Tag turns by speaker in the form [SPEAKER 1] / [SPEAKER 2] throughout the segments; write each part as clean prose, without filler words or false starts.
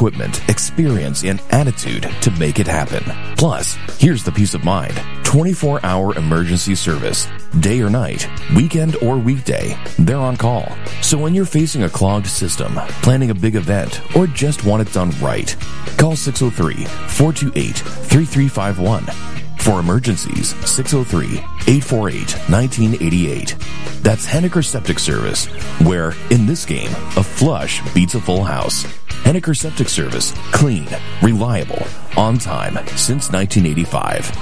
[SPEAKER 1] equipment, experience, and attitude to make it happen. Plus, here's the peace of mind. 24-hour emergency service. Day or night, weekend or weekday, they're on call. So when you're facing a clogged system, planning a big event, or just want it done right, call 603-428-3351. For emergencies, 603-848-1988. That's Henniker Septic Service, where, in this game, a flush beats a full house. Henniker Septic Service. Clean, reliable, on time, since 1985.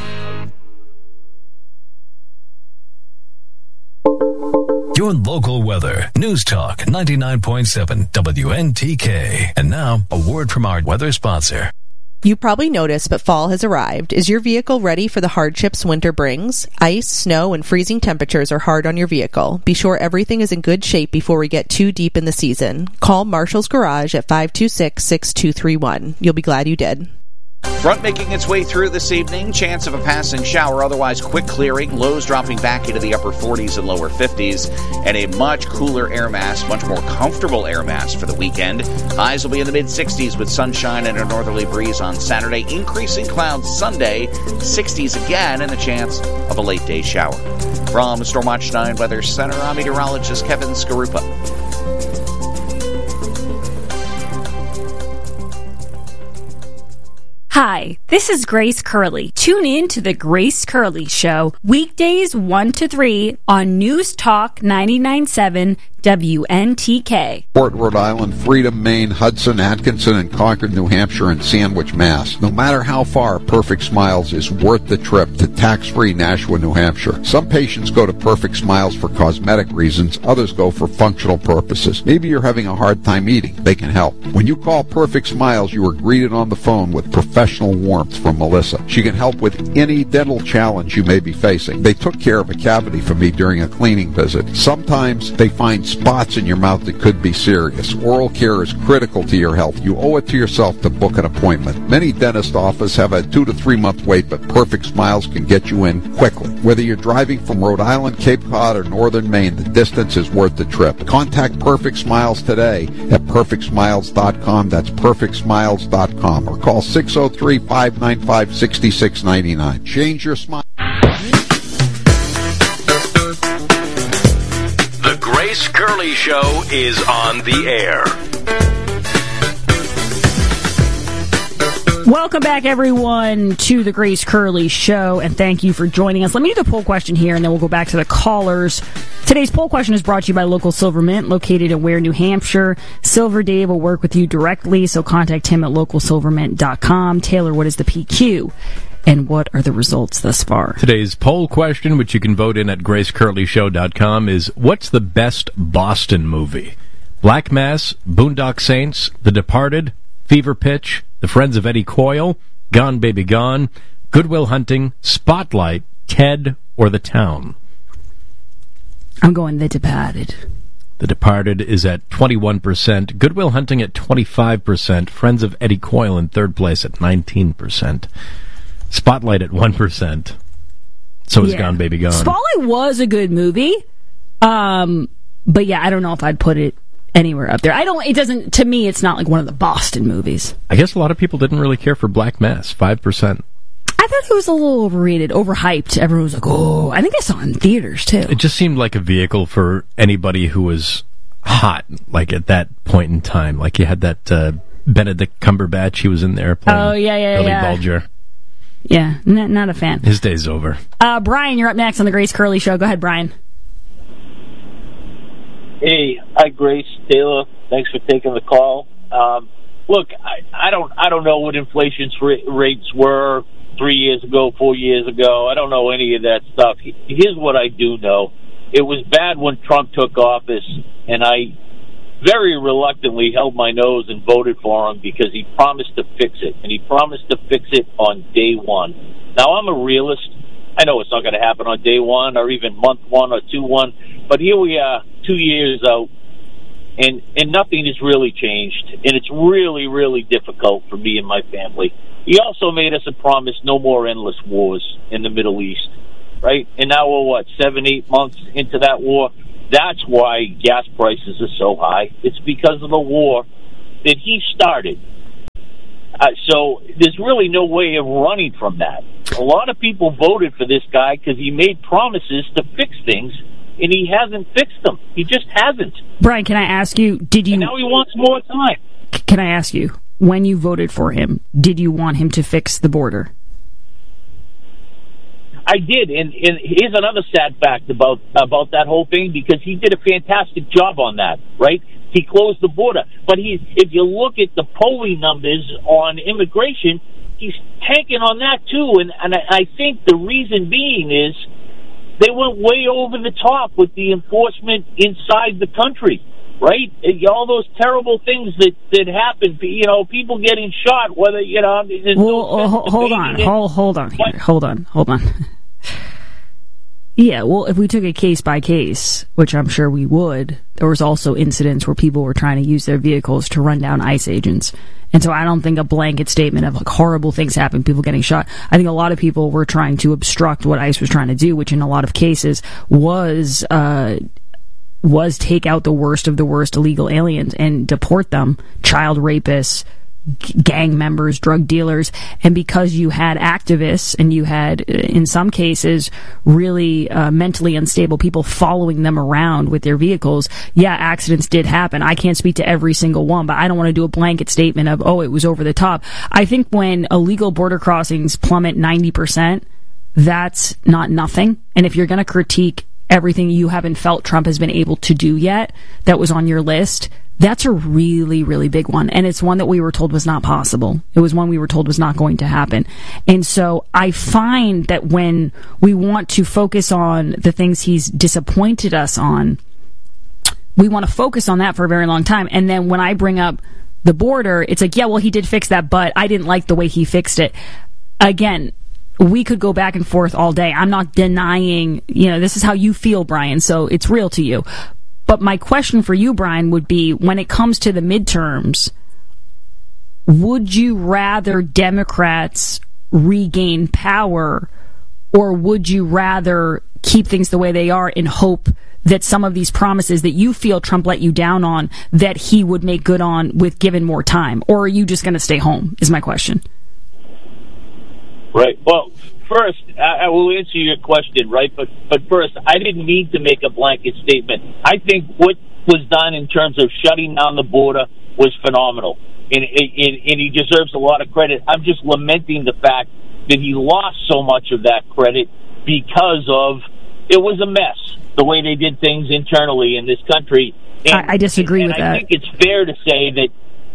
[SPEAKER 2] Your local weather. News Talk 99.7 WNTK. And now, a word from our weather sponsor.
[SPEAKER 3] You probably noticed, but fall has arrived. Is your vehicle ready for the hardships winter brings? Ice, snow, and freezing temperatures are hard on your vehicle. Be sure everything is in good shape before we get too deep in the season. Call Marshall's Garage at 526-6231. You'll be glad you did.
[SPEAKER 4] Front making its way through this evening. Chance of a passing shower, otherwise quick clearing. Lows dropping back into the upper 40s and lower 50s. And a much cooler air mass, much more comfortable air mass for the weekend. Highs will be in the mid-60s with sunshine and a northerly breeze on Saturday. Increasing clouds Sunday. 60s again and a chance of a late day shower. From Storm Watch 9 Weather Center, I'm meteorologist Kevin Skarupa.
[SPEAKER 5] Hi, this is Grace Curley. Tune in to The Grace Curley Show, weekdays 1 to 3 on News Talk 99.7 WNTK.
[SPEAKER 6] Port, Rhode Island, Freedom, Maine, Hudson, Atkinson, and Concord, New Hampshire, and Sandwich, Mass. No matter how far, Perfect Smiles is worth the trip to tax-free Nashua, New Hampshire. Some patients go to Perfect Smiles for cosmetic reasons, others go for functional purposes. Maybe you're having a hard time eating. They can help. When you call Perfect Smiles, you are greeted on the phone with professional warmth from Melissa. She can help with any dental challenge you may be facing. They took care of a cavity for me during a cleaning visit. Sometimes they find spots in your mouth that could be serious. Oral care is critical to your health. You owe it to yourself to book an appointment. Many dentist offices have a 2 to 3 month wait, but Perfect Smiles can get you in quickly. Whether you're driving from Rhode Island, Cape Cod, or northern Maine, the distance is worth the trip. Contact Perfect Smiles today at perfectsmiles.com. That's perfectsmiles.com. Or call 603-595-6699. Change your smile.
[SPEAKER 2] The Grace Curley Show is on the air.
[SPEAKER 5] Welcome back, everyone, to the Grace Curley Show, and thank you for joining us. Let me do the poll question here, and then we'll go back to the callers. Today's poll question is brought to you by Local Silver Mint, located in Ware, New Hampshire. Silver Dave will work with you directly, so contact him at localsilvermint.com. Taylor, what is the PQ? And what are the results thus far?
[SPEAKER 7] Today's poll question, which you can vote in at gracecurleyshow.com, is what's the best Boston movie? Black Mass, Boondock Saints, The Departed, Fever Pitch, The Friends of Eddie Coyle, Gone Baby Gone, Good Will Hunting, Spotlight, Ted, or The Town?
[SPEAKER 5] I'm going The Departed.
[SPEAKER 7] The Departed is at 21%, Good Will Hunting at 25%, Friends of Eddie Coyle in third place at 19%. Spotlight at 1%. So is Gone Baby Gone.
[SPEAKER 5] Spotlight was a good movie. But yeah, I don't know if I'd put it anywhere up there. To me, it's not like one of the Boston movies.
[SPEAKER 7] I guess a lot of people didn't really care for Black Mass, 5%.
[SPEAKER 5] I thought it was a little overrated, overhyped. Everyone was like, oh, I think I saw it in theaters too.
[SPEAKER 7] It just seemed like a vehicle for anybody who was hot, like at that point in time. Like you had that Benedict Cumberbatch, he was in there playing Billy Bulger.
[SPEAKER 5] Yeah, not a fan.
[SPEAKER 7] His day's over.
[SPEAKER 5] Brian, you're up next on the Grace Curley Show. Go ahead, Brian.
[SPEAKER 8] Hey, hi, Grace, Taylor. Thanks for taking the call. Look, I don't know what inflation's rates were 3 years ago, 4 years ago. I don't know any of that stuff. Here's what I do know. It was bad when Trump took office, and I very reluctantly held my nose and voted for him because he promised to fix it, and he promised to fix it on day one. Now, I'm a realist. I know it's not going to happen on day one or even month one or 2-1, but here we are 2 years out, and nothing has really changed, and it's really, really difficult for me and my family. He also made us a promise no more endless wars in the Middle East, right? And now we're, 7-8 months into that war? That's why gas prices are so high. It's because of the war that he started. So there's really no way of running from that. A lot of people voted for this guy because he made promises to fix things, and he hasn't fixed them. He just hasn't.
[SPEAKER 5] Brian, can I ask you, did you...
[SPEAKER 8] And now he wants more time.
[SPEAKER 5] Can I ask you, when you voted for him, did you want him to fix the border?
[SPEAKER 8] I did, and here's another sad fact about that whole thing, because he did a fantastic job on that, right? He closed the border. But if you look at the polling numbers on immigration, he's tanking on that too. And I think the reason being is they went way over the top with the enforcement inside the country, right? All those terrible things that happen, people getting shot, whether,
[SPEAKER 5] hold on. Yeah, well, if we took it case by case, which I'm sure we would, there was also incidents where people were trying to use their vehicles to run down ICE agents. And so I don't think a blanket statement of horrible things happen, people getting shot. I think a lot of people were trying to obstruct what ICE was trying to do, which in a lot of cases was take out the worst of the worst illegal aliens and deport them, child rapists, gang members, drug dealers. And because you had activists and you had, in some cases, really mentally unstable people following them around with their vehicles, accidents did happen. I can't speak to every single one, but I don't want to do a blanket statement of, it was over the top. I think when illegal border crossings plummet 90%, that's not nothing. And if you're going to critique everything you haven't felt Trump has been able to do yet that was on your list, that's a really, really big one. And it's one that we were told was not possible. It was one we were told was not going to happen. And so I find that when we want to focus on the things he's disappointed us on, we want to focus on that for a very long time. And then when I bring up the border, it's like, he did fix that, but I didn't like the way he fixed it. Again, we could go back and forth all day. I'm not denying, this is how you feel, Brian, so it's real to you. But my question for you, Brian, would be, when it comes to the midterms, would you rather Democrats regain power, or would you rather keep things the way they are and hope that some of these promises that you feel Trump let you down on, that he would make good on with given more time? Or are you just going to stay home, is my question.
[SPEAKER 8] Right. Well, first, I will answer your question, right? But first, I didn't mean to make a blanket statement. I think what was done in terms of shutting down the border was phenomenal, and he deserves a lot of credit. I'm just lamenting the fact that he lost so much of that credit because of it was a mess, the way they did things internally in this country.
[SPEAKER 5] And, I disagree with that.
[SPEAKER 8] I think it's fair to say that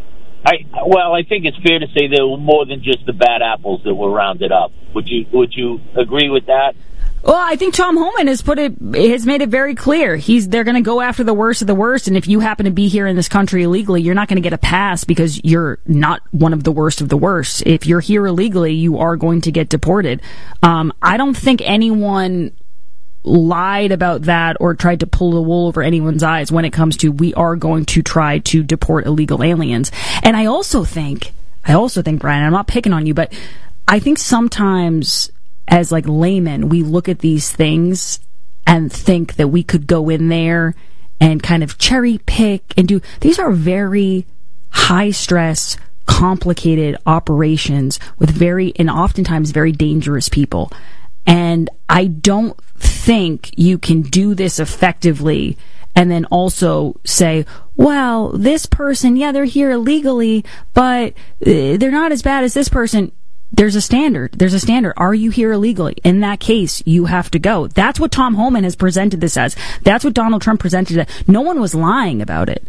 [SPEAKER 8] I think it's fair to say there were more than just the bad apples that were rounded up. Would you agree with that?
[SPEAKER 5] Well, I think Tom Homan has made it very clear. They're going to go after the worst of the worst, and if you happen to be here in this country illegally, you're not going to get a pass because you're not one of the worst of the worst. If you're here illegally, you are going to get deported. I don't think anyone lied about that or tried to pull the wool over anyone's eyes when it comes to, we are going to try to deport illegal aliens. And I also think, Brian, I'm not picking on you, but I think sometimes as like laymen, we look at these things and think that we could go in there and kind of cherry pick and do, these are very high stress, complicated operations with and oftentimes very dangerous people. And I don't think you can do this effectively and then also say, well, this person, they're here illegally, but they're not as bad as this person. There's a standard. Are you here illegally? In that case, you have to go. That's what Tom Homan has presented this as. That's what Donald Trump presented it. No one was lying about it.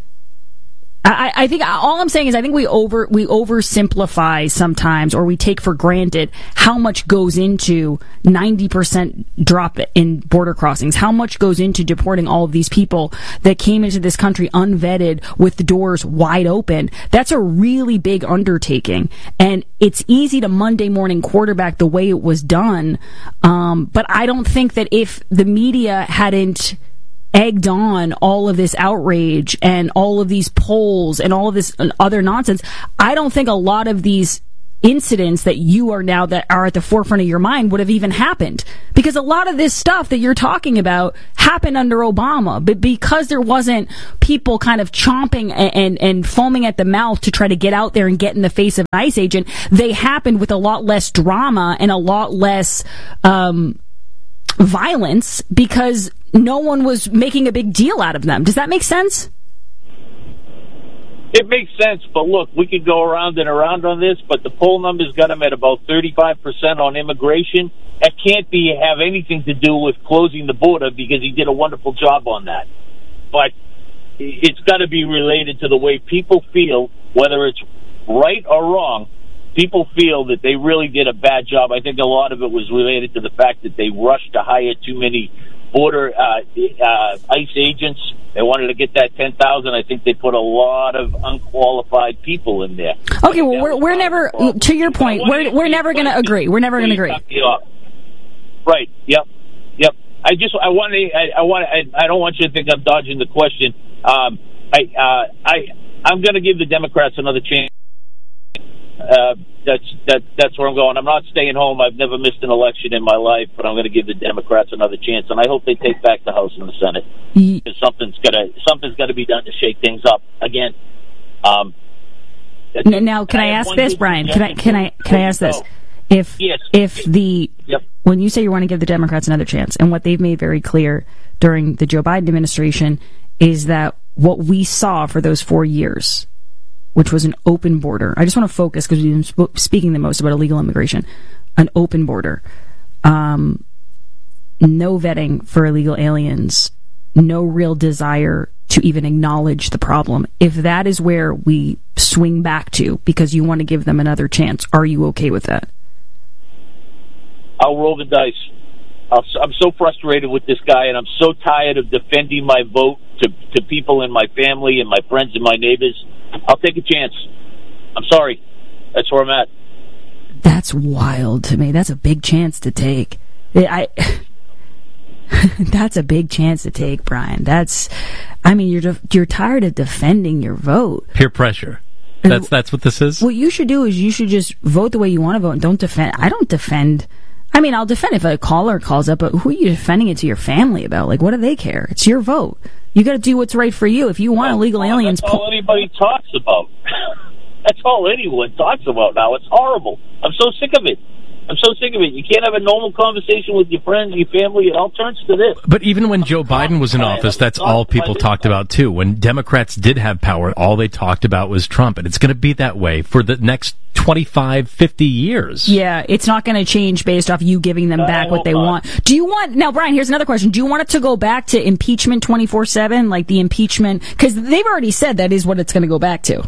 [SPEAKER 5] I think all I'm saying is I think we oversimplify sometimes, or we take for granted how much goes into 90% drop in border crossings, how much goes into deporting all of these people that came into this country unvetted with the doors wide open. That's a really big undertaking, and it's easy to Monday morning quarterback the way it was done. But I don't think that if the media hadn't egged on all of this outrage and all of these polls and all of this other nonsense, I don't think a lot of these incidents that you are now that are at the forefront of your mind would have even happened. Because a lot of this stuff that you're talking about happened under Obama, but because there wasn't people kind of chomping and foaming at the mouth to try to get out there and get in the face of an ICE agent, they happened with a lot less drama and a lot less violence because no one was making a big deal out of them. Does that make sense?
[SPEAKER 8] It makes sense, but look, we could go around and around on this, but the poll numbers got him at about 35% on immigration. That can't have anything to do with closing the border because he did a wonderful job on that. But it's got to be related to the way people feel, whether it's right or wrong. People feel that they really did a bad job. I think a lot of it was related to the fact that they rushed to hire too many border ICE agents. They wanted to get that 10,000. I think they put a lot of unqualified people in there.
[SPEAKER 5] Okay, well, we're never, to your point, we're never going to agree. We're never going to agree.
[SPEAKER 8] Right. Yep. I don't want you to think I'm dodging the question. I'm going to give the Democrats another chance. That's where I'm going. I'm not staying home. I've never missed an election in my life, but I'm going to give the Democrats another chance, and I hope they take back the House and the Senate because something's got to be done to shake things up again.
[SPEAKER 5] Now, can I ask this, Brian? Can I ask this? When you say you want to give the Democrats another chance, and what they've made very clear during the Joe Biden administration is that what we saw for those 4 years, which was an open border. I just want to focus because we've been speaking the most about illegal immigration. An open border. No vetting for illegal aliens. No real desire to even acknowledge the problem. If that is where we swing back to because you want to give them another chance, are you okay with that?
[SPEAKER 8] I'll roll the dice. I'm so frustrated with this guy, and I'm so tired of defending my vote to people in my family and my friends and my neighbors. I'll take a chance. I'm sorry. That's where I'm at.
[SPEAKER 5] That's wild to me. That's a big chance to take. That's a big chance to take, Brian. You're tired of defending your vote.
[SPEAKER 7] Peer pressure. That's what this is?
[SPEAKER 5] What you should do is you should just vote the way you want to vote and don't defend. I don't defend. I'll defend if a caller calls up, but who are you defending it to your family about? Like, what do they care? It's your vote. You got to do what's right for you. If you want illegal aliens...
[SPEAKER 8] That's all anybody talks about. That's all anyone talks about now. It's horrible. I'm so sick of it. You can't have a normal conversation with your friends, your family. It all turns to this.
[SPEAKER 7] But even when Joe Biden was in office, that's all people talked about, too. When Democrats did have power, all they talked about was Trump. And it's going to be that way for the next 25, 50 years.
[SPEAKER 5] Yeah, it's not going to change based off you giving them back what they want. Do you want... Now, Brian, here's another question. Do you want it to go back to impeachment 24/7? Like the impeachment... Because they've already said that is what it's going to go back to.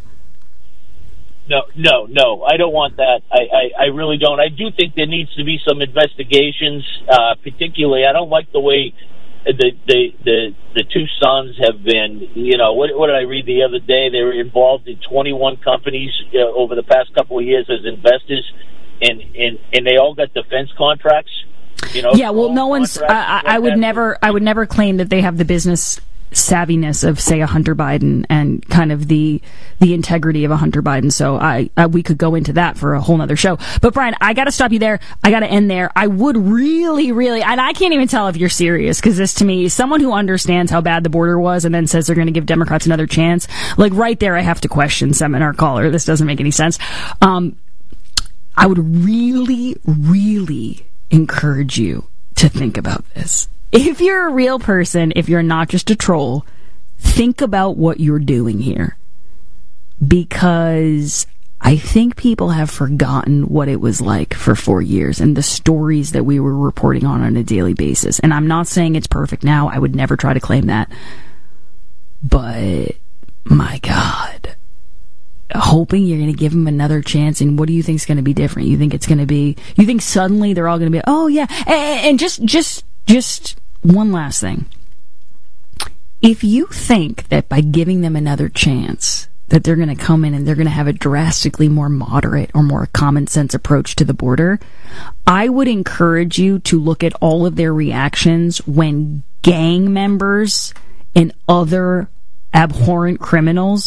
[SPEAKER 8] No. I don't want that. I really don't. I do think there needs to be some investigations. Particularly, I don't like the way the two sons have been. What did I read the other day? They were involved in 21 companies over the past couple of years as investors, and they all got defense contracts.
[SPEAKER 5] Yeah. Well, no one's. I would never claim that they have the business savviness of, say, a Hunter Biden and kind of the integrity of a Hunter Biden. So we could go into that for a whole nother show. But Brian, I got to stop you there. I got to end there. I would really, really, and I can't even tell if you're serious because this to me, someone who understands how bad the border was and then says they're going to give Democrats another chance, like right there, I have to question seminar caller. This doesn't make any sense. I would really, really encourage you to think about this. If you're a real person, if you're not just a troll, think about what you're doing here. Because I think people have forgotten what it was like for 4 years and the stories that we were reporting on a daily basis. And I'm not saying it's perfect now. I would never try to claim that. But, my God. Hoping you're going to give them another chance, and what do you think is going to be different? You think it's going to be... You think suddenly they're all going to be, oh, yeah. And just one last thing. If you think that by giving them another chance that they're going to come in and they're going to have a drastically more moderate or more common sense approach to the border, I would encourage you to look at all of their reactions when gang members and other abhorrent criminals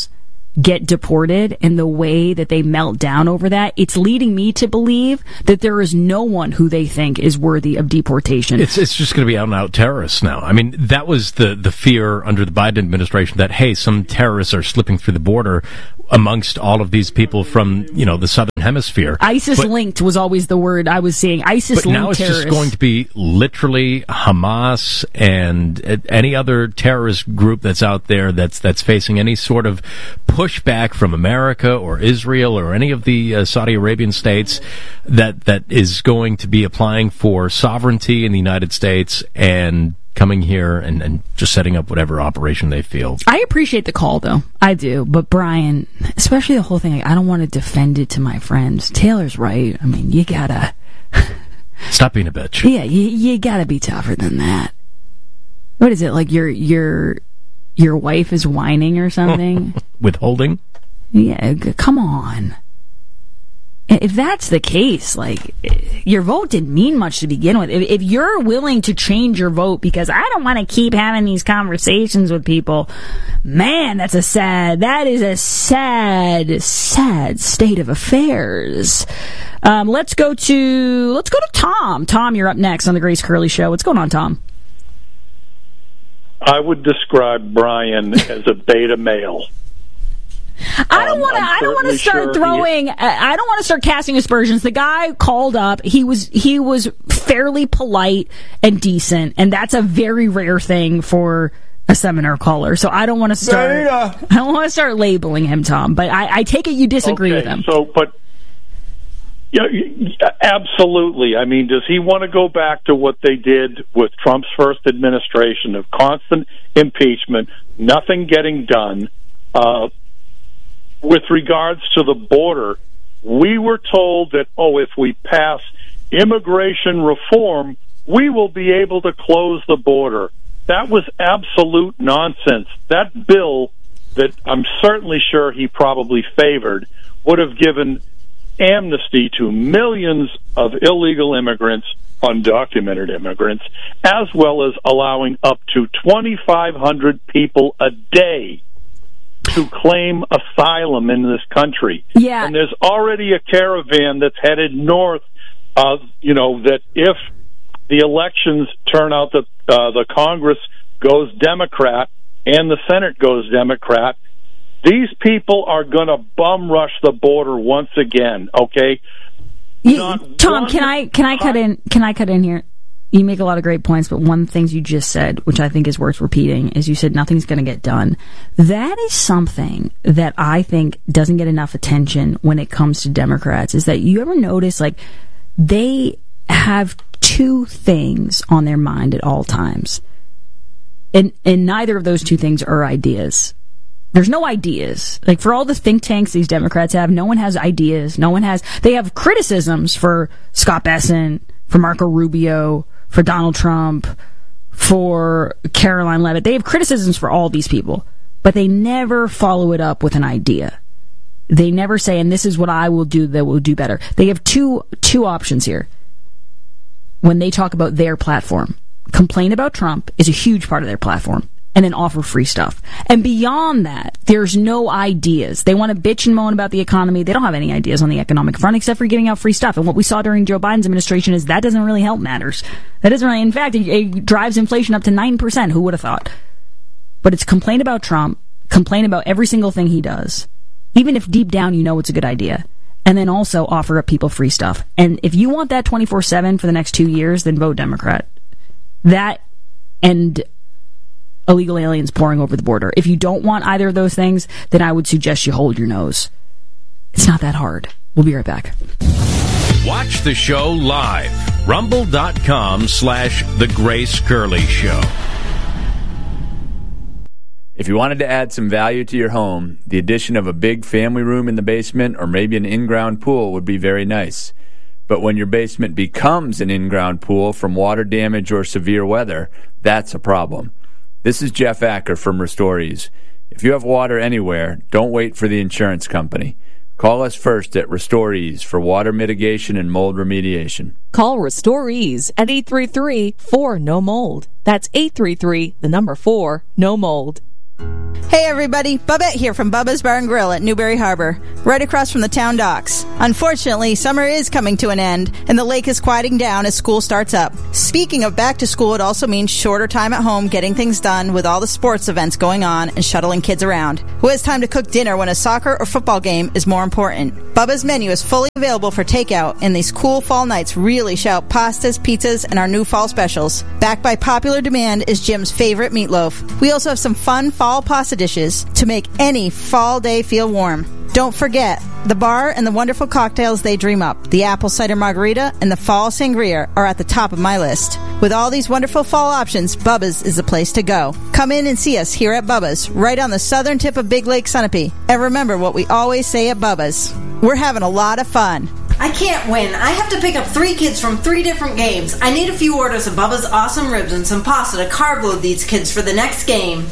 [SPEAKER 5] get deported and the way that they melt down over that, it's leading me to believe that there is no one who they think is worthy of deportation.
[SPEAKER 7] It's just going to be out-and-out terrorists now. I mean, that was the fear under the Biden administration that, hey, some terrorists are slipping through the border amongst all of these people from, the southern hemisphere.
[SPEAKER 5] ISIS-linked was always the word I was seeing. ISIS-linked
[SPEAKER 7] But now it's
[SPEAKER 5] terrorists.
[SPEAKER 7] just going to be literally Hamas and any other terrorist group that's out there that's facing any sort of pushback from America or Israel or any of the Saudi Arabian states that is going to be applying for sovereignty in the United States and coming here and just setting up whatever operation they feel.
[SPEAKER 5] I appreciate the call, though. I do. But, Brian, especially the whole thing, I don't want to defend it to my friends. Taylor's right. I mean, you gotta...
[SPEAKER 7] Stop being a bitch.
[SPEAKER 5] Yeah, you gotta be tougher than that. What is it, like your wife is whining or something?
[SPEAKER 7] Withholding?
[SPEAKER 5] Yeah, come on. If that's the case, like, your vote didn't mean much to begin with. If you're willing to change your vote because I don't want to keep having these conversations with people, man, that is a sad state of affairs. Let's go to Tom. Tom, you're up next on the Grace Curley Show. What's going on, Tom?
[SPEAKER 9] I would describe Brian as a beta male.
[SPEAKER 5] I don't want to start casting aspersions. The guy called up. He was fairly polite and decent, and that's a very rare thing for a seminar caller. So I don't want to start labeling him, Tom. But I take it you disagree with him.
[SPEAKER 9] Yeah, absolutely. I mean, does he want to go back to what they did with Trump's first administration of constant impeachment, nothing getting done? With regards to the border, we were told that, if we pass immigration reform, we will be able to close the border. That was absolute nonsense. That bill that I'm certainly sure he probably favored would have given amnesty to millions of illegal immigrants, undocumented immigrants, as well as allowing up to 2,500 people a day to claim asylum in this country.
[SPEAKER 5] Yeah.
[SPEAKER 9] And there's already a caravan that's headed north that if the elections turn out that the Congress goes Democrat and the Senate goes Democrat, these people are going to bum rush the border once again, okay?
[SPEAKER 5] Tom, can I cut in here? You make a lot of great points, but one of the things you just said, which I think is worth repeating, is you said nothing's going to get done. That is something that I think doesn't get enough attention when it comes to Democrats, is that you ever notice, like, they have two things on their mind at all times. And neither of those two things are ideas. There's no ideas. Like, for all the think tanks these Democrats have, no one has ideas. They have criticisms for Scott Bessent, for Marco Rubio, for Donald Trump, for Caroline Leavitt. They have criticisms for all these people, but they never follow it up with an idea. They never say, and this is what I will do that will do better. They have two options here when they talk about their platform. Complain about Trump is a huge part of their platform, and then offer free stuff. And beyond that, there's no ideas. They want to bitch and moan about the economy. They don't have any ideas on the economic front except for giving out free stuff. And what we saw during Joe Biden's administration is that doesn't really help matters. That doesn't really, in fact, it drives inflation up to 9%. Who would have thought? But it's complain about Trump, complain about every single thing he does, even if deep down you know it's a good idea. And then also offer up people free stuff. And if you want that 24/7 for the next 2 years, then vote Democrat. That and illegal aliens pouring over the border. If you don't want either of those things, then I would suggest you hold your nose. It's not that hard. We'll be right back.
[SPEAKER 7] Watch the show live. Rumble.com/The Grace Curley Show.
[SPEAKER 10] If you wanted to add some value to your home, the addition of a big family room in the basement or maybe an in-ground pool would be very nice. But when your basement becomes an in-ground pool from water damage or severe weather, that's a problem. This is Jeff Acker from Restorees. If you have water anywhere, don't wait for the insurance company. Call us first at Restorees for water mitigation and mold remediation.
[SPEAKER 11] Call Restorees at 833-4-NO-MOLD. That's 833-4-NO-MOLD.
[SPEAKER 12] Hey everybody, Bubette here from Bubba's Bar and Grill at Newberry Harbor, right across from the town docks. Unfortunately, summer is coming to an end, and the lake is quieting down as school starts up. Speaking of back to school, it also means shorter time at home getting things done with all the sports events going on and shuttling kids around. Who has time to cook dinner when a soccer or football game is more important? Bubba's menu is fully available for takeout, and these cool fall nights really shout pastas, pizzas, and our new fall specials. Backed by popular demand is Jim's favorite meatloaf. We also have some fun fall pasta dishes to make any fall day feel warm. Don't forget, the bar and the wonderful cocktails they dream up, the apple cider margarita and the fall sangria, are at the top of my list. With all these wonderful fall options, Bubba's is the place to go. Come in and see us here at Bubba's, right on the southern tip of Big Lake Sunapee. And remember what we always say at Bubba's: we're having a lot of fun.
[SPEAKER 13] I can't win. I have to pick up 3 kids from 3 different games. I need a few orders of Bubba's awesome ribs and some pasta to carb load these kids for the next game.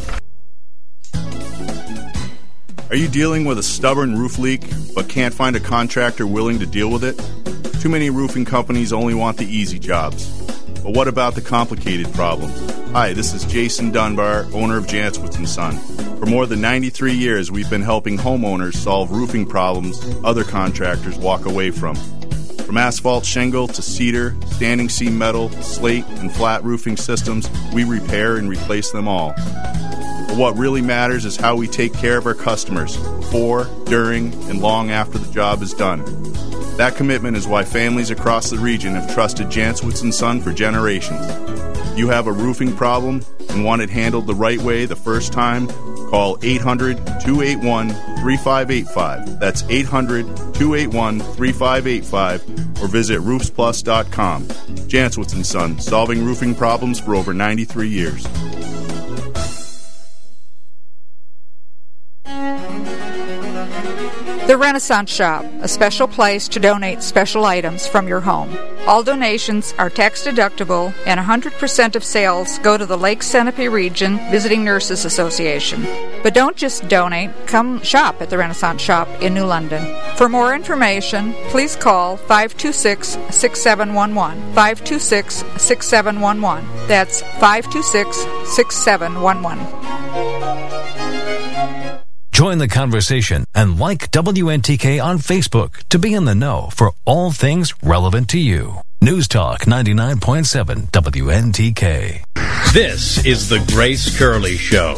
[SPEAKER 14] Are you dealing with a stubborn roof leak but can't find a contractor willing to deal with it? Too many roofing companies only want the easy jobs. But what about the complicated problems? Hi, this is Jason Dunbar, owner of Jantzwitz & Son. For more than 93 years, we've been helping homeowners solve roofing problems other contractors walk away from. From asphalt shingle to cedar, standing seam metal, slate, and flat roofing systems, we repair and replace them all. But what really matters is how we take care of our customers before, during, and long after the job is done. That commitment is why families across the region have trusted Jantzwitz & Son for generations. If you have a roofing problem and want it handled the right way the first time, call 800-281-3585. That's 800-281-3585 or visit roofsplus.com. Jantzwitz & Son, solving roofing problems for over 93 years.
[SPEAKER 15] The Renaissance Shop, a special place to donate special items from your home. All donations are tax deductible and 100% of sales go to the Lake Sunapee Region Visiting Nurses Association. But don't just donate, come shop at the Renaissance Shop in New London. For more information, please call 526-6711. 526-6711. That's 526-6711.
[SPEAKER 2] Join the conversation and like WNTK on Facebook to be in the know for all things relevant to you. News Talk 99.7 WNTK.
[SPEAKER 7] This is the Grace Curley Show.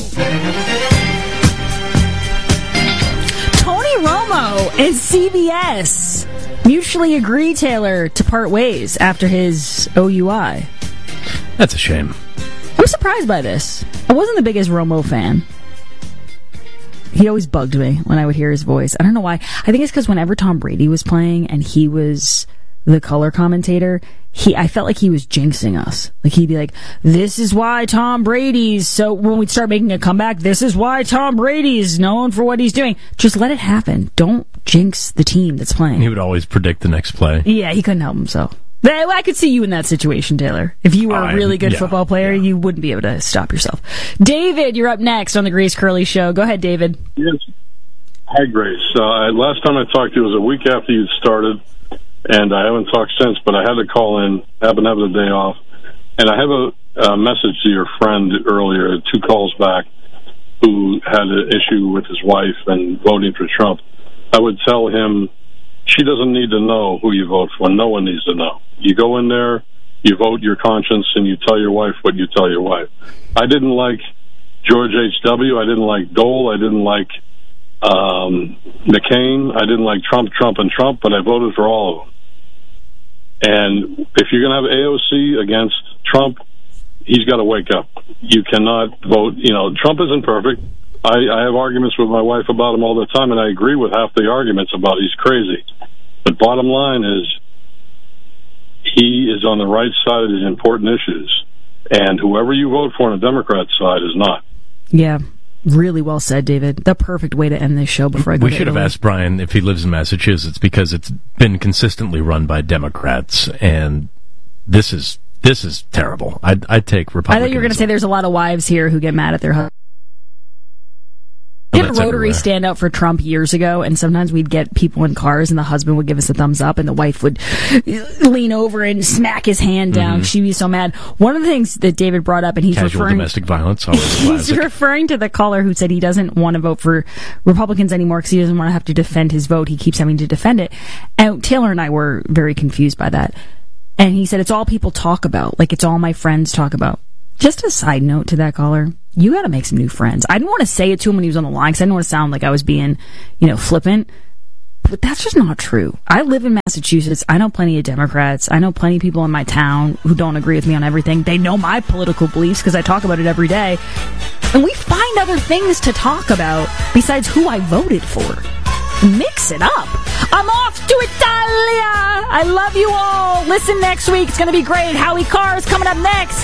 [SPEAKER 5] Tony Romo and CBS mutually agree, Taylor, to part ways after his OUI.
[SPEAKER 7] That's a shame.
[SPEAKER 5] I'm surprised by this. I wasn't the biggest Romo fan. He always bugged me when I would hear his voice. I don't know why. I think it's because whenever Tom Brady was playing and he was the color commentator, I felt like he was jinxing us. Like he'd be like, this is why Tom Brady's, so when we'd start making a comeback, this is why Tom Brady's known for what he's doing. Just let it happen. Don't jinx the team that's playing.
[SPEAKER 7] He would always predict the next play.
[SPEAKER 5] Yeah, he couldn't help himself. I could see you in that situation, Taylor. If you were a really good football player, you wouldn't be able to stop yourself. David, you're up next on the Grace Curley Show. Go ahead, David.
[SPEAKER 16] Yes. Hi, Grace. Last time I talked to you was a week after you started, and I haven't talked since, but I had to call in, happened to have the day off. And I have a message to your friend earlier, 2 calls back, who had an issue with his wife and voting for Trump. I would tell him, she doesn't need to know who you vote for. No one needs to know. You go in there, you vote your conscience, and you tell your wife what you tell your wife. I didn't like George H.W. I didn't like Dole. I didn't like McCain. I didn't like Trump, but I voted for all of them. And if you're going to have AOC against Trump, he's got to wake up. You cannot vote. Trump isn't perfect. I have arguments with my wife about him all the time, and I agree with half the arguments about he's crazy. But bottom line is, he is on the right side of these important issues, and whoever you vote for on the Democrat side is not.
[SPEAKER 5] Yeah, really well said, David. The perfect way to end this show before I go.
[SPEAKER 7] We should have asked Brian if he lives in Massachusetts, because it's been consistently run by Democrats, and this is terrible. I'd take Republicans.
[SPEAKER 5] I thought you were going to say there's a lot of wives here who get mad at their husbands. We had a Rotary stand up for Trump years ago, and sometimes we'd get people in cars, and the husband would give us a thumbs up, and the wife would lean over and smack his hand down. She'd be so mad. One of the things that David brought up, and he's
[SPEAKER 7] Casual
[SPEAKER 5] referring...
[SPEAKER 7] domestic violence, always
[SPEAKER 5] He's referring to the caller who said he doesn't want to vote for Republicans anymore because he doesn't want to have to defend his vote. He keeps having to defend it. And Taylor and I were very confused by that. And he said, it's all people talk about. Like, it's all my friends talk about. Just a side note to that caller. You got to make some new friends. I didn't want to say it to him when he was on the line because I didn't want to sound like I was being, flippant. But that's just not true. I live in Massachusetts. I know plenty of Democrats. I know plenty of people in my town who don't agree with me on everything. They know my political beliefs because I talk about it every day. And we find other things to talk about besides who I voted for. Mix it up. I'm off to Italia. I love you all. Listen next week. It's going to be great. Howie Carr is coming up next.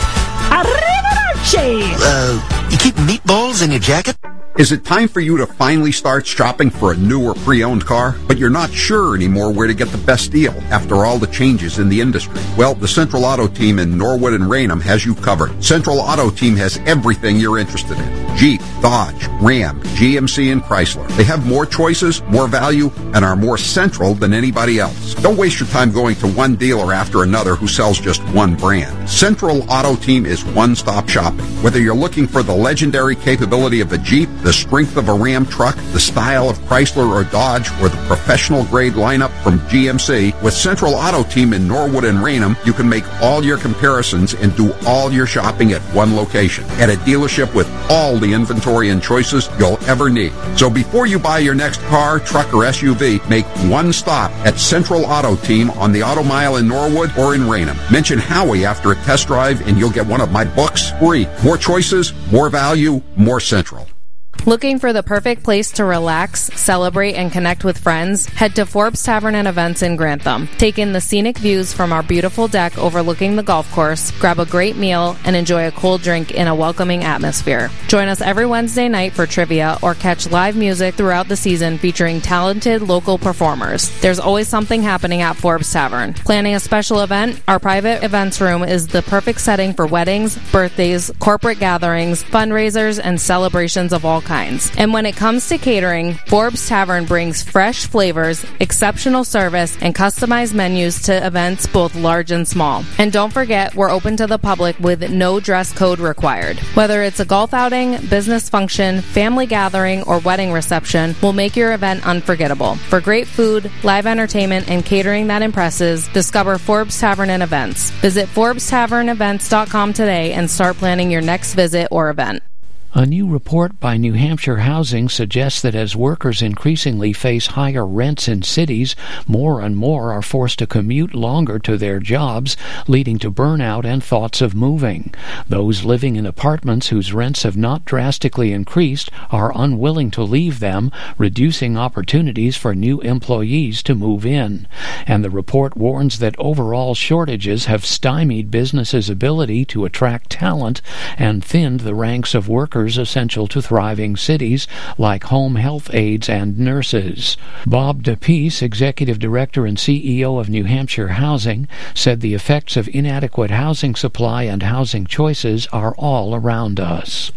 [SPEAKER 5] Arrivederci.
[SPEAKER 17] You keep meatballs in your jacket?
[SPEAKER 6] Is it time for you to finally start shopping for a new or pre-owned car, but you're not sure anymore where to get the best deal after all the changes in the industry? Well, the Central Auto Team in Norwood and Raynham has you covered. Central Auto Team has everything you're interested in. Jeep, Dodge, Ram, GMC, and Chrysler. They have more choices, more value, and are more central than anybody else. Don't waste your time going to one dealer after another who sells just one brand. Central Auto Team is one-stop shopping. Whether you're looking for the legendary capability of a Jeep, the strength of a Ram truck, the style of Chrysler or Dodge, or the professional-grade lineup from GMC, with Central Auto Team in Norwood and Raynham, you can make all your comparisons and do all your shopping at one location, at a dealership with all the inventory and choices you'll ever need. So before you buy your next car, truck, or SUV, make one stop at Central Auto Team on the Auto Mile in Norwood or in Raynham. Mention Howie after a test drive and you'll get one of my books free. More choices, more value, more Central.
[SPEAKER 18] Looking for the perfect place to relax, celebrate, and connect with friends? Head to Forbes Tavern and Events in Grantham. Take in the scenic views from our beautiful deck overlooking the golf course, grab a great meal, and enjoy a cold drink in a welcoming atmosphere. Join us every Wednesday night for trivia or catch live music throughout the season featuring talented local performers. There's always something happening at Forbes Tavern. Planning a special event? Our private events room is the perfect setting for weddings, birthdays, corporate gatherings, fundraisers, and celebrations of all kinds. And when it comes to catering, Forbes Tavern brings fresh flavors, exceptional service, and customized menus to events both large and small. And don't forget, we're open to the public with no dress code required. Whether it's a golf outing, business function, family gathering, or wedding reception, we'll make your event unforgettable. For great food, live entertainment, and catering that impresses, discover Forbes Tavern and Events. Visit ForbesTavernEvents.com today and start planning your next visit or event.
[SPEAKER 19] A new report by New Hampshire Housing suggests that as workers increasingly face higher rents in cities, more and more are forced to commute longer to their jobs, leading to burnout and thoughts of moving. Those living in apartments whose rents have not drastically increased are unwilling to leave them, reducing opportunities for new employees to move in. And the report warns that overall shortages have stymied businesses' ability to attract talent and thinned the ranks of workers essential to thriving cities like home health aides and nurses. Bob DePeace, Executive Director and CEO of New Hampshire Housing, said the effects of inadequate housing supply and housing choices are all around us.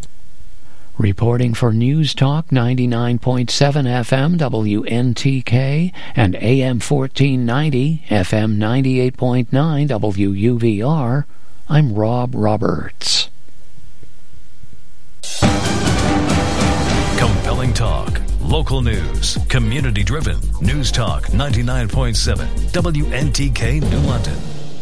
[SPEAKER 19] Reporting for News Talk 99.7 FM WNTK and AM 1490 FM 98.9 WUVR, I'm Rob Roberts.
[SPEAKER 2] Compelling talk, local news, community-driven. News Talk 99.7 WNTK New London.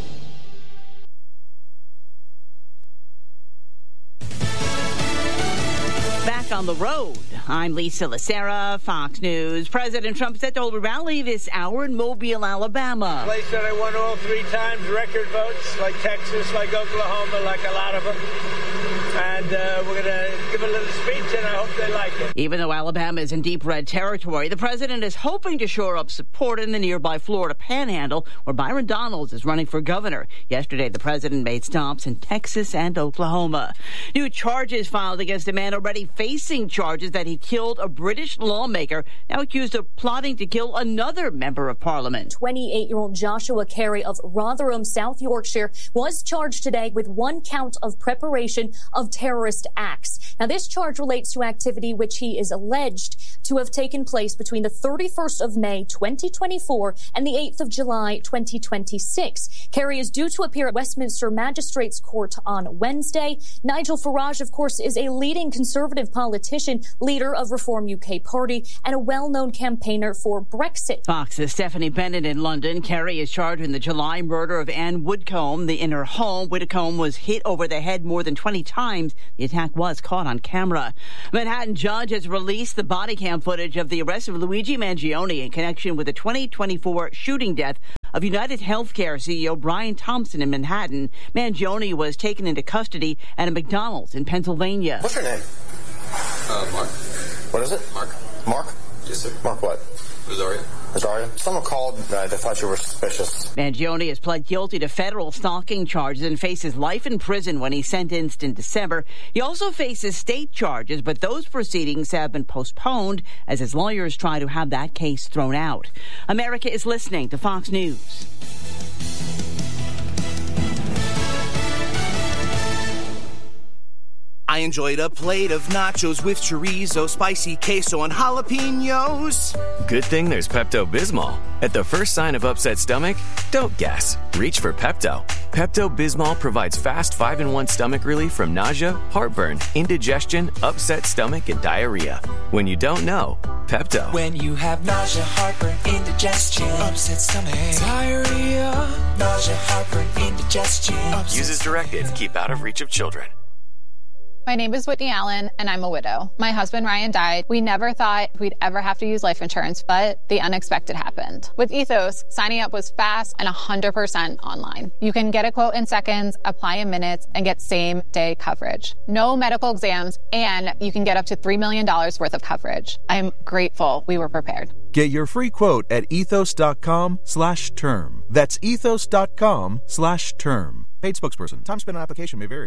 [SPEAKER 20] Back on the road. I'm Lisa Lacera, Fox News. President Trump set to hold a rally this hour in Mobile, Alabama.
[SPEAKER 21] A place that I won all 3 times, record votes, like Texas, like Oklahoma, like a lot of them. And we're going to give a little speech, and I hope they like it.
[SPEAKER 20] Even though Alabama is in deep red territory, the president is hoping to shore up support in the nearby Florida Panhandle, where Byron Donalds is running for governor. Yesterday, the president made stops in Texas and Oklahoma. New charges filed against a man already facing charges that he killed a British lawmaker, now accused of plotting to kill another member of parliament.
[SPEAKER 22] 28-year-old Joshua Carey of Rotherham, South Yorkshire, was charged today with 1 count of preparation of
[SPEAKER 1] of terrorist acts. Now, this charge relates to activity which he is alleged to have taken place between the 31st of May 2024 and the 8th of July 2026. Kerry is due to appear at Westminster Magistrates Court on Wednesday. Nigel Farage, of course, is a leading Conservative politician, leader of Reform UK Party, and a well-known campaigner for Brexit.
[SPEAKER 20] Fox's Stephanie Bennett in London. Kerry is charged in the July murder of Anne Woodcombe. In her home, Woodcombe was hit over the head more than 20 times. The attack was caught on camera. A Manhattan judge has released the body cam footage of the arrest of Luigi Mangione in connection with the 2024 shooting death of United Healthcare CEO Brian Thompson in Manhattan. Mangione was taken into custody at a McDonald's in Pennsylvania.
[SPEAKER 22] What's your name? Mark. What is it? Mark. Mark? Yes, sir. Mark what? Rosario. Rosario? Someone called. They thought you were suspicious.
[SPEAKER 20] Mangione has pled guilty to federal stalking charges and faces life in prison when he's sentenced in December. He also faces state charges, but those proceedings have been postponed as his lawyers try to have that case thrown out. America is listening to Fox News.
[SPEAKER 23] I enjoyed a plate of nachos with chorizo, spicy queso, and jalapenos.
[SPEAKER 24] Good thing there's Pepto-Bismol. At the first sign of upset stomach, don't guess. Reach for Pepto. Pepto-Bismol provides fast 5-in-1 stomach relief from nausea, heartburn, indigestion, upset stomach, and diarrhea. When you don't know, Pepto.
[SPEAKER 25] When you have nausea, heartburn, indigestion, upset stomach, diarrhea, nausea, heartburn, indigestion.
[SPEAKER 24] Use as directed. Keep out of reach of children.
[SPEAKER 26] My name is Whitney Allen, and I'm a widow. My husband, Ryan, died. We never thought we'd ever have to use life insurance, but the unexpected happened. With Ethos, signing up was fast and 100% online. You can get a quote in seconds, apply in minutes, and get same-day coverage. No medical exams, and you can get up to $3 million worth of coverage. I'm grateful we were prepared.
[SPEAKER 27] Get your free quote at ethos.com/term. That's ethos.com/term. Paid spokesperson. Time spent on application may vary.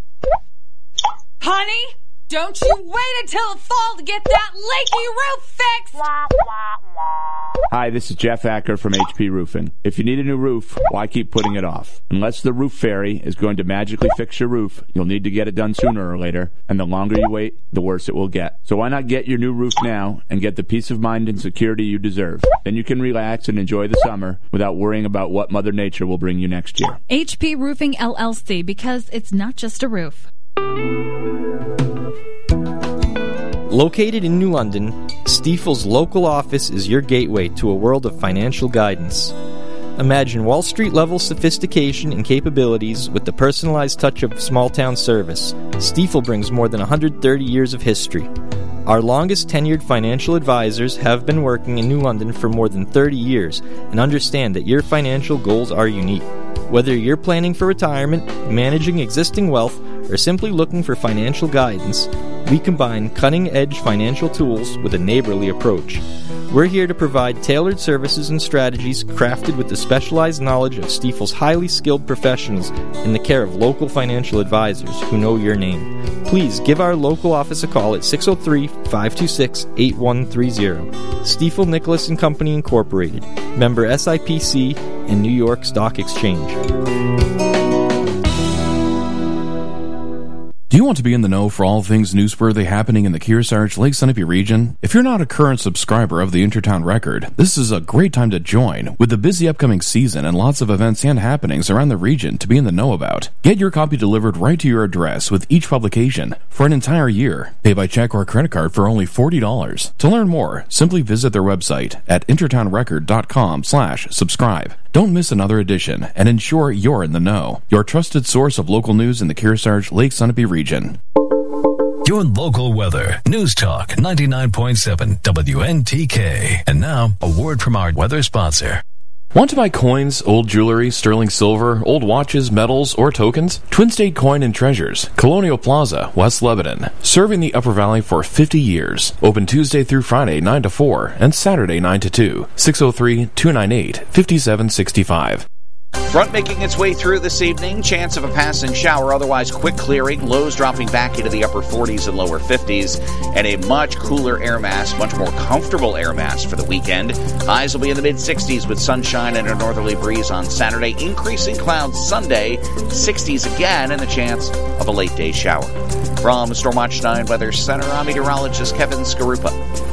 [SPEAKER 28] Honey, don't you wait until the fall to get that leaky roof fixed!
[SPEAKER 10] Hi, this is Jeff Acker from HP Roofing. If you need a new roof, why keep putting it off? Unless the roof fairy is going to magically fix your roof, you'll need to get it done sooner or later, and the longer you wait, the worse it will get. So why not get your new roof now and get the peace of mind and security you deserve? Then you can relax and enjoy the summer without worrying about what Mother Nature will bring you next year.
[SPEAKER 29] HP Roofing LLC, because it's not just a roof.
[SPEAKER 30] Located in New London, Stifel's local office is your gateway to a world of financial guidance. Imagine Wall Street-level sophistication and capabilities with the personalized touch of small-town service. Stifel brings more than 130 years of history. Our longest tenured financial advisors have been working in New London for more than 30 years and understand that your financial goals are unique. Whether you're planning for retirement, managing existing wealth, or simply looking for financial guidance, we combine cutting-edge financial tools with a neighborly approach. We're here to provide tailored services and strategies crafted with the specialized knowledge of Stifel's highly skilled professionals in the care of local financial advisors who know your name. Please give our local office a call at 603-526-8130. Stifel Nicholas & Company Incorporated, member SIPC and New York Stock Exchange.
[SPEAKER 31] Do you want to be in the know for all things newsworthy happening in the Kearsarge, Lake Sunapee region? If you're not a current subscriber of the Intertown Record, this is a great time to join with the busy upcoming season and lots of events and happenings around the region to be in the know about. Get your copy delivered right to your address with each publication for an entire year. Pay by check or credit card for only $40. To learn more, simply visit their website at intertownrecord.com/subscribe. Don't miss another edition and ensure you're in the know. Your trusted source of local news in the Kearsarge, Lake Sunapee region.
[SPEAKER 2] Your local weather. News Talk 99.7 WNTK. And now, a word from our weather sponsor.
[SPEAKER 31] Want to buy coins, old jewelry, sterling silver, old watches, medals, or tokens? Twin State Coin and Treasures, Colonial Plaza, West Lebanon. Serving the Upper Valley for 50 years. Open Tuesday through Friday 9 to 4 and Saturday 9 to 2. 603-298-5765.
[SPEAKER 3] Front making its way through this evening. Chance of a passing shower, otherwise quick clearing. Lows dropping back into the upper 40s and lower 50s. And a much cooler air mass, much more comfortable air mass for the weekend. Highs will be in the mid-60s with sunshine and a northerly breeze on Saturday. Increasing clouds Sunday. 60s again and the chance of a late day shower. From Stormwatch 9 Weather Center, I'm meteorologist Kevin Skarupa.